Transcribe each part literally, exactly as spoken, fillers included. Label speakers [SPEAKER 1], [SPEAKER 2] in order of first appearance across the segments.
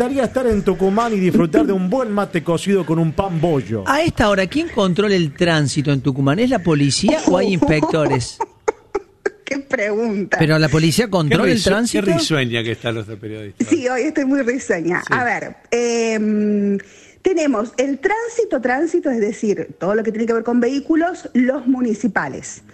[SPEAKER 1] gustaría estar en Tucumán y disfrutar de un buen mate cocido con un pan bollo.
[SPEAKER 2] A esta hora, ¿quién controla el tránsito en Tucumán? ¿Es la policía o hay inspectores?
[SPEAKER 3] Qué pregunta.
[SPEAKER 2] Pero la policía controla
[SPEAKER 4] Qué
[SPEAKER 2] el
[SPEAKER 4] risu-
[SPEAKER 2] tránsito.
[SPEAKER 4] Qué risueña que están los periodistas.
[SPEAKER 3] Sí, hoy estoy muy risueña.
[SPEAKER 4] Sí.
[SPEAKER 3] A ver, eh, tenemos el tránsito, tránsito, es decir, todo lo que tiene que ver con vehículos, los municipales.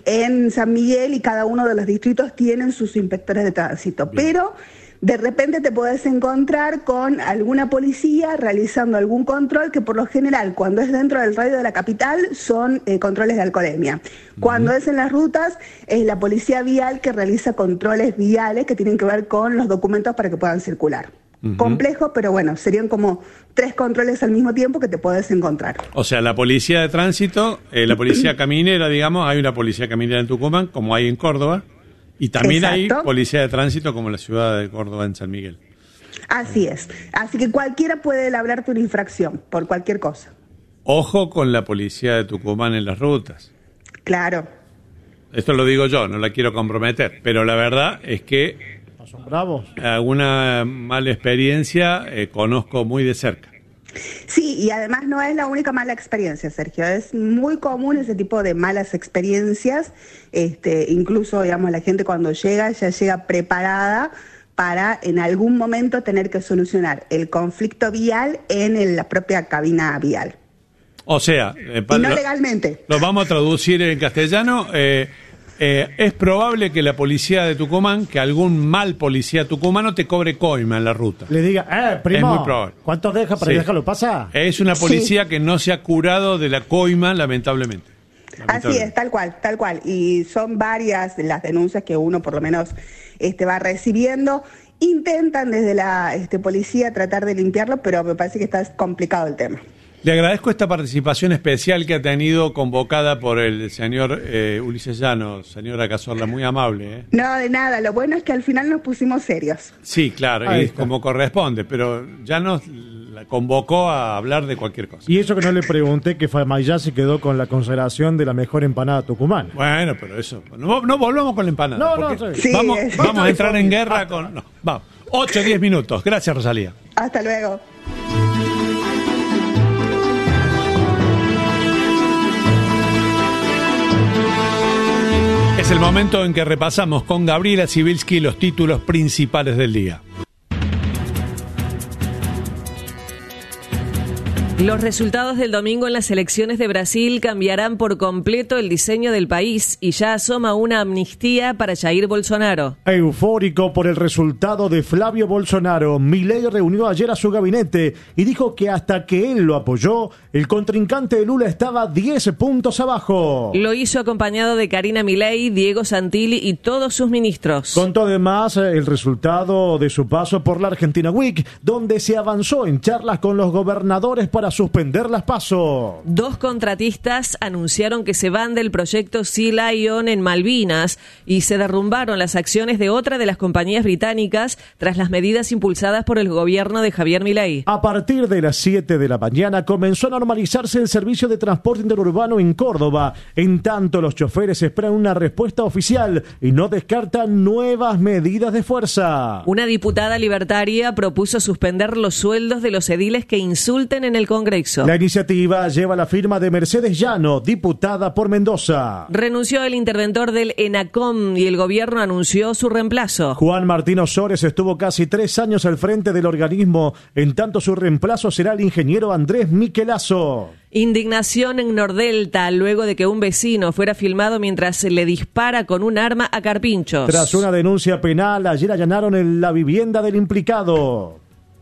[SPEAKER 3] En San Miguel y cada uno de los distritos tienen sus inspectores de tránsito,
[SPEAKER 4] Bien.
[SPEAKER 3] pero de repente te podés encontrar con alguna policía realizando algún control que por lo general, cuando es dentro del radio de la capital, son eh, controles de alcoholemia. Cuando uh-huh. es en las rutas, es la policía vial que realiza controles viales que tienen que ver con los documentos para que puedan circular. Uh-huh. Complejo, pero bueno, serían como tres controles al mismo tiempo que te podés encontrar.
[SPEAKER 4] O sea, la policía de tránsito, eh, la policía caminera, digamos, hay una policía caminera en Tucumán, como hay en Córdoba, y también
[SPEAKER 3] Exacto.
[SPEAKER 4] hay policía de tránsito como en la ciudad de Córdoba, en San Miguel.
[SPEAKER 3] Así es. Así que cualquiera puede labrarte una infracción por cualquier cosa.
[SPEAKER 4] Ojo con la policía de Tucumán en las rutas.
[SPEAKER 3] Claro.
[SPEAKER 4] Esto lo digo yo, no la quiero comprometer, pero la verdad es que
[SPEAKER 1] Son bravos.
[SPEAKER 4] alguna mala experiencia eh, conozco muy de cerca.
[SPEAKER 3] Sí, y además no es la única mala experiencia, Sergio. Es muy común ese tipo de malas experiencias. Este, incluso, digamos, la gente cuando llega ya llega preparada para en algún momento tener que solucionar el conflicto vial en el- la propia cabina vial.
[SPEAKER 4] O sea, eh,
[SPEAKER 3] Y no
[SPEAKER 4] lo-
[SPEAKER 3] legalmente.
[SPEAKER 4] Lo vamos a traducir en castellano. Eh, eh, es probable que la policía de Tucumán, que algún mal policía tucumano te cobre coima en la ruta.
[SPEAKER 1] Le diga, eh, primo,
[SPEAKER 4] Es muy probable.
[SPEAKER 1] ¿cuánto deja para
[SPEAKER 4] Sí.
[SPEAKER 1] dejarlo pasar?
[SPEAKER 4] Es una policía
[SPEAKER 3] Sí.
[SPEAKER 4] que no se ha curado de la coima, lamentablemente.
[SPEAKER 3] Así
[SPEAKER 4] Lamentablemente.
[SPEAKER 3] es, tal cual, tal cual. Y son varias las denuncias que uno por lo menos este, va recibiendo. Intentan desde la este, policía tratar de limpiarlo, pero me parece que está complicado el tema.
[SPEAKER 4] Le agradezco esta participación especial que ha tenido convocada por el señor eh, Ulises Llanos, señora Cazorla, muy amable. ¿eh?
[SPEAKER 3] No, de nada, lo bueno es que al final nos pusimos serios.
[SPEAKER 4] Sí, claro,
[SPEAKER 1] Ahí
[SPEAKER 4] y
[SPEAKER 1] está.
[SPEAKER 4] como corresponde, pero Llanos la convocó a hablar de cualquier cosa.
[SPEAKER 1] Y eso que no le pregunté, que Famayá se quedó con la consagración de la mejor empanada tucumana.
[SPEAKER 4] Bueno, pero eso, no, no volvamos con la empanada.
[SPEAKER 1] No, no,
[SPEAKER 4] porque
[SPEAKER 1] sí.
[SPEAKER 3] Sí,
[SPEAKER 4] vamos,
[SPEAKER 3] es-
[SPEAKER 4] vamos a entrar en guerra con... No, vamos, ocho, diez minutos. Gracias, Rosalía.
[SPEAKER 3] Hasta luego.
[SPEAKER 4] Es el momento en que repasamos con Gabriela Sibilski los títulos principales del día.
[SPEAKER 5] Los resultados del domingo en las elecciones de Brasil cambiarán por completo el diseño del país y ya asoma una amnistía para Jair Bolsonaro.
[SPEAKER 1] Eufórico por el resultado de Flavio Bolsonaro, Milei reunió ayer a su gabinete y dijo que hasta que él lo apoyó, el contrincante de Lula estaba diez puntos abajo.
[SPEAKER 5] Lo hizo acompañado de Karina Milei, Diego Santilli y todos sus ministros.
[SPEAKER 1] Contó además el resultado de su paso por la Argentina Week, donde se avanzó en charlas con los gobernadores para suspender las PASO.
[SPEAKER 5] Dos contratistas anunciaron que se van del proyecto Sea Lion en Malvinas y se derrumbaron las acciones de otra de las compañías británicas tras las medidas impulsadas por el gobierno de Javier Milei.
[SPEAKER 1] A partir de las siete de la mañana comenzó a normalizarse el servicio de transporte interurbano en Córdoba. En tanto, los choferes esperan una respuesta oficial y no descartan nuevas medidas de fuerza.
[SPEAKER 5] Una diputada libertaria propuso suspender los sueldos de los ediles que insulten en el Congreso.
[SPEAKER 1] La iniciativa lleva la firma de Mercedes Llano, diputada por Mendoza.
[SPEAKER 5] Renunció el interventor del ENACOM y el gobierno anunció su reemplazo.
[SPEAKER 1] Juan Martín Osores estuvo casi tres años al frente del organismo, en tanto su reemplazo será el ingeniero Andrés Miquelazo.
[SPEAKER 5] Indignación en Nordelta luego de que un vecino fuera filmado mientras le dispara con un arma a carpinchos.
[SPEAKER 1] Tras una denuncia penal, ayer allanaron en la vivienda del implicado.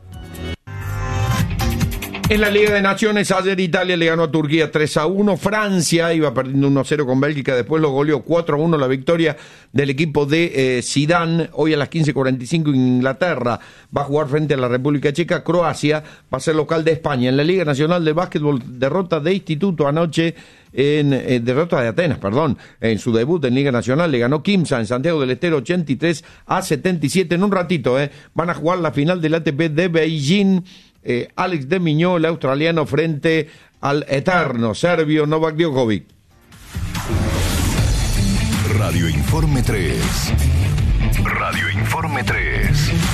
[SPEAKER 6] En la Liga de Naciones, ayer Italia le ganó a Turquía tres a uno. Francia iba perdiendo uno a cero con Bélgica, después lo goleó cuatro a uno la victoria del equipo de eh, Zidane. Hoy a las quince cuarenta y cinco Inglaterra va a jugar frente a la República Checa. Croacia va a ser local de España. En la Liga Nacional de Básquetbol, derrota de Instituto anoche, en eh, derrota de Atenas, perdón, en su debut en Liga Nacional. Le ganó Quimsa en Santiago del Estero ochenta y tres a setenta y siete. En un ratito eh, van a jugar la final del A T P de Beijing. Eh, Alex de Miñó, el australiano, frente al eterno serbio Novak Djokovic.
[SPEAKER 7] Radio Informe tres. Radio Informe tres.